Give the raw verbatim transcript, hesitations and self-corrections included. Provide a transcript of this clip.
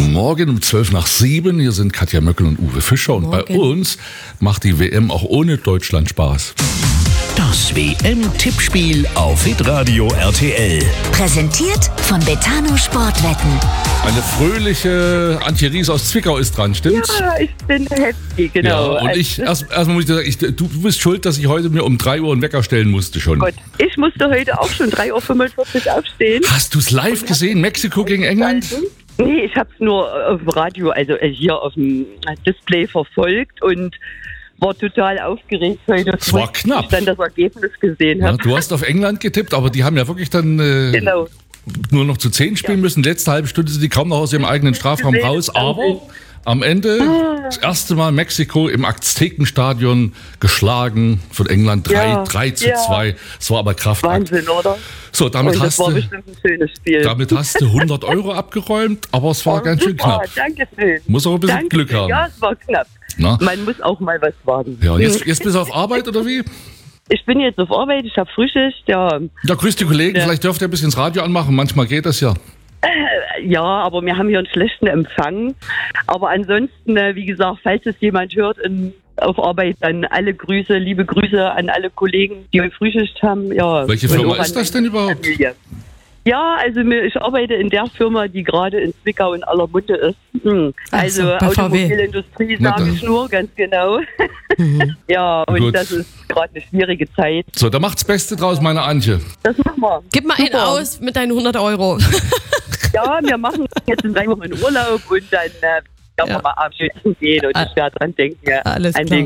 Morgen um zwölf nach sieben. Hier sind Katja Möckel und Uwe Fischer. Und Morgen. bei uns macht die W M auch ohne Deutschland Spaß. Das W M-Tippspiel auf Hitradio R T L. Präsentiert von Betano Sportwetten. Eine fröhliche Antje Ries aus Zwickau ist dran, stimmt's? Ja, ich bin happy, genau. Ja, und ich, erst, erstmal muss ich sagen, ich, du, du bist schuld, dass ich heute mir um drei Uhr einen Wecker stellen musste schon. Gott, ich musste heute auch schon drei Uhr fünfundvierzig aufstehen. Hast du's live gesehen? Mexiko gegen England? Nee, ich habe es nur auf dem Radio, also hier auf dem Display verfolgt und war total aufgeregt heute. Es war knapp. Ich dann das Ergebnis gesehen Ja, habe. du hast auf England getippt, aber die haben ja wirklich dann äh, Genau. nur noch zu zehn spielen Ja. müssen. Letzte halbe Stunde sind die kaum noch aus ihrem eigenen Strafraum gesehen, raus. das haben Aber am Ende das erste Mal Mexiko im Aztekenstadion geschlagen von England Ja, drei zu ja. zwei. Es war aber Kraftakt. Wahnsinn, oder? So, damit Und das hast, war du, bestimmt ein schönes Spiel. damit hast du hundert Euro abgeräumt, aber es war Oh, ganz schön super, knapp. danke schön. Muss auch ein bisschen Danke Glück schön. haben. Ja, es war knapp. Na? Man muss auch mal was wagen. Ja, und jetzt, jetzt bist du auf Arbeit oder wie? Ich bin jetzt auf Arbeit, ich habe Frühschicht, ja. Ja, grüß die Kollegen, Ja. vielleicht dürft ihr ein bisschen das Radio anmachen, manchmal geht das ja. Ja, aber wir haben hier einen schlechten Empfang. Aber ansonsten, äh, wie gesagt, falls es jemand hört in, auf Arbeit, dann alle Grüße, liebe Grüße an alle Kollegen, die Frühschicht haben. Ja, Welche und Firma auch an ist das meine denn überhaupt? Familie. Ja, also mir- ich arbeite in der Firma, die gerade in Zwickau in aller Munde ist. Hm. Ach Also so, bei V W. Automobilindustrie Na sage dann. ich nur, ganz genau. Ja, und Gut. das ist gerade eine schwierige Zeit. So, da macht's Beste draus, meine Antje. Das machen wir. Gib mal einen Super. aus mit deinen hundert Euro. Ja, wir machen jetzt in drei Wochen Urlaub und dann äh, werden Ja. wir mal abends essen gehen und Ah. ich werde dran denken, ja, Alles an klar. den